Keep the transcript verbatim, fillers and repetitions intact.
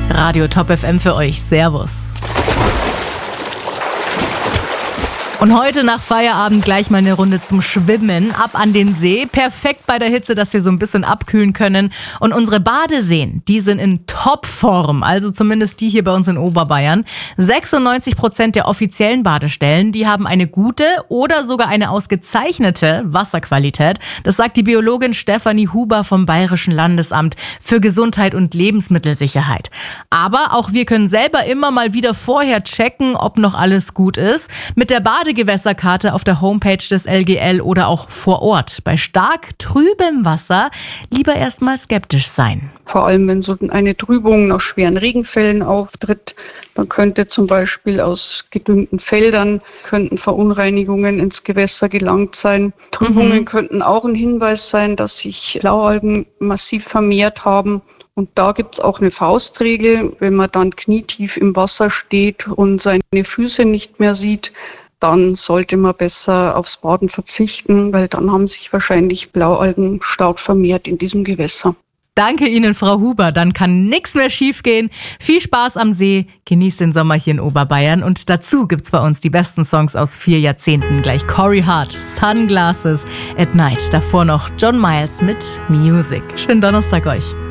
Radio Top F M für euch. Servus. Und heute nach Feierabend gleich mal eine Runde zum Schwimmen, ab an den See. Perfekt bei der Hitze, dass wir so ein bisschen abkühlen können. Und unsere Badeseen, die sind in Topform, also zumindest die hier bei uns in Oberbayern. sechsundneunzig Prozent der offiziellen Badestellen, die haben eine gute oder sogar eine ausgezeichnete Wasserqualität. Das sagt die Biologin Stefanie Huber vom Bayerischen Landesamt für Gesundheit und Lebensmittelsicherheit. Aber auch wir können selber immer mal wieder vorher checken, ob noch alles gut ist. Mit der Badegewässerkarte auf der Homepage des L G L oder auch vor Ort. Bei stark trübem Wasser lieber erstmal skeptisch sein. Vor allem, wenn so eine Trübung nach schweren Regenfällen auftritt, dann könnte zum Beispiel aus gedüngten Feldern könnten Verunreinigungen ins Gewässer gelangt sein. Trübungen mhm. könnten auch ein Hinweis sein, dass sich Blaualgen massiv vermehrt haben. Und da gibt's auch eine Faustregel, wenn man dann knietief im Wasser steht und seine Füße nicht mehr sieht, dann sollte man besser aufs Baden verzichten, weil dann haben sich wahrscheinlich Blaualgen stark vermehrt in diesem Gewässer. Danke Ihnen, Frau Huber. Dann kann nichts mehr schiefgehen. Viel Spaß am See. Genießt den Sommer hier in Oberbayern. Und dazu gibt's bei uns die besten Songs aus vier Jahrzehnten. Gleich Corey Hart, Sunglasses at Night. Davor noch John Miles mit Music. Schönen Donnerstag euch.